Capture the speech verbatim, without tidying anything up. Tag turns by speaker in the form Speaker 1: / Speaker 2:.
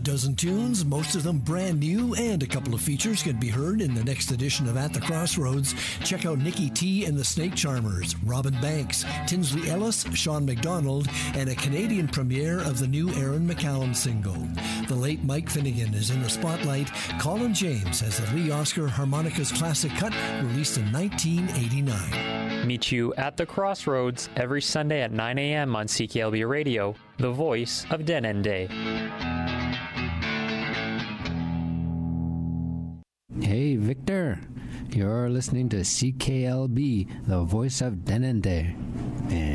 Speaker 1: dozen tunes, most of them brand new, and a couple of features can be heard in the next edition of At the Crossroads. Check out Nikki T and the Snake Charmers, Robin Banks, Tinsley Ellis, Sean McDonald, and a Canadian premiere of the new Aaron McCallum single. The late Mike Finnegan is in the spotlight. Colin James has the Lee Oscar Harmonicas classic cut released in nineteen eighty-nine.
Speaker 2: Meet you at the Crossroads every Sunday at nine a.m. on C K L B Radio, the voice of Denendeh.
Speaker 3: Hey, Victor. You're listening to C K L B, the voice of Denendeh. And